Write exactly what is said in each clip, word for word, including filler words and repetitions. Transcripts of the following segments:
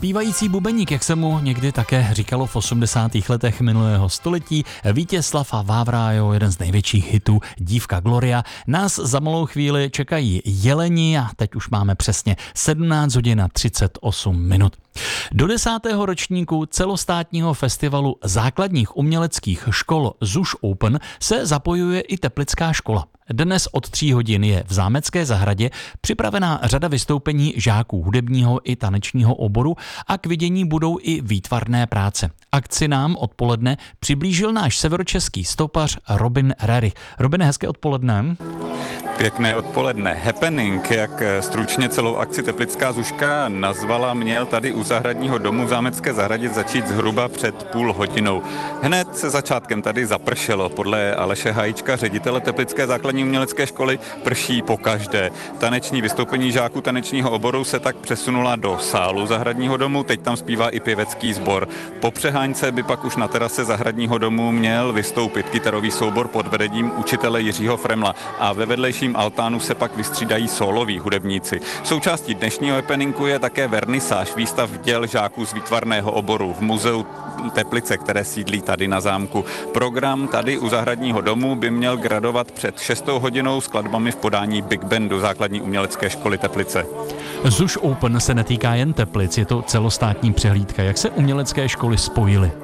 Zpívající bubeník, jak se mu někdy také říkalo v osmdesátých letech minulého století, Vítězslav Vávra, jeden z největších hitů Dívka Gloria. Nás za malou chvíli čekají jeleni a teď už máme přesně sedmnáct hodin a třicet osm minut. Do desátého ročníku celostátního festivalu základních uměleckých škol ZUŠ Open se zapojuje i Teplická škola. Dnes od tří hodin je v Zámecké zahradě připravená řada vystoupení žáků hudebního i tanečního oboru a k vidění budou i výtvarné práce. Akci nám odpoledne přiblížil náš severočeský stopař Robin Rerich. Robine, hezké odpoledne. Pěkné odpoledne. Happening, jak stručně celou akci Teplická zuška nazvala, měl tady u zahradního domu v Zámecké zahradě začít zhruba před půl hodinou. Hned se začátkem tady zapršelo. Podle Aleše Hajíčka, ředitele Teplické základní umělecké školy, prší pokaždé. Taneční vystoupení žáků tanečního oboru se tak přesunula do sálu zahradního domu, teď tam zpívá i pěvecký sbor. Po přeháňce by pak už na terase zahradního domu měl vystoupit kytarový soubor pod vedením učitele Jiřího Fremla a ve vedlejším altánu se pak vystřídají sóloví hudebníci. Součástí dnešního happeningu je také vernisáž výstav děl žáků z výtvarného oboru v muzeu Teplice, které sídlí tady na zámku. Program tady u zahradního domu by měl gradovat před šestou hodinou skladbami v podání Big Bandu základní umělecké školy Teplice. ZUŠ Open se netýká jen Teplic, je to celostátní přehlídka. Jak se umělecké školy spojily?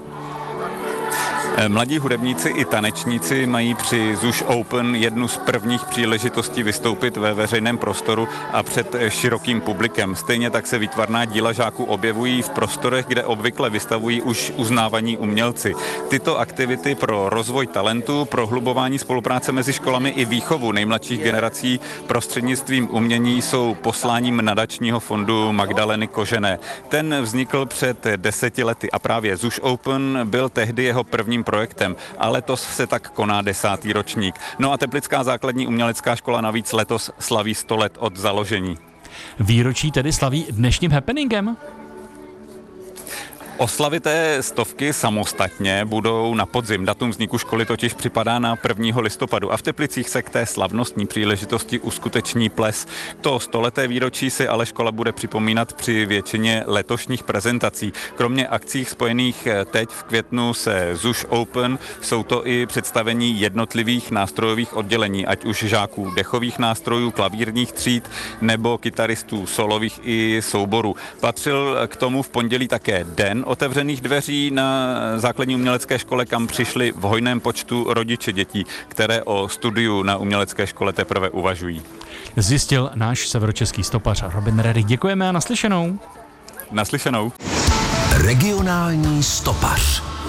Mladí hudebníci i tanečníci mají při ZUŠ Open jednu z prvních příležitostí vystoupit ve veřejném prostoru a před širokým publikem. Stejně tak se výtvarná díla žáků objevují v prostorech, kde obvykle vystavují už uznávaní umělci. Tyto aktivity pro rozvoj talentu, prohlubování spolupráce mezi školami i výchovu nejmladších generací prostřednictvím umění jsou posláním nadačního fondu Magdaleny Kožené. Ten vznikl před deseti lety a právě ZUŠ Open byl tehdy jeho prvním projektem a letos se tak koná desátý ročník. No a Teplická základní umělecká škola navíc letos slaví sto let od založení. Výročí tedy slaví dnešním happeningem? Oslavy té stovky samostatně budou na podzim. Datum vzniku školy totiž připadá na prvního listopadu a v Teplicích se k té slavnostní příležitosti uskuteční ples. To stoleté výročí si ale škola bude připomínat při většině letošních prezentací. Kromě akcí spojených teď v květnu se ZUŠ Open jsou to i představení jednotlivých nástrojových oddělení, ať už žáků dechových nástrojů, klavírních tříd nebo kytaristů solových i souborů. Patřil k tomu v pondělí také den otevřených dveří na základní umělecké škole, kam přišli v hojném počtu rodiče dětí, které o studiu na umělecké škole teprve uvažují. Zjistil náš severočeský stopař Robin Rerich. Děkujeme a naslyšenou. Naslyšenou. Regionální stopař.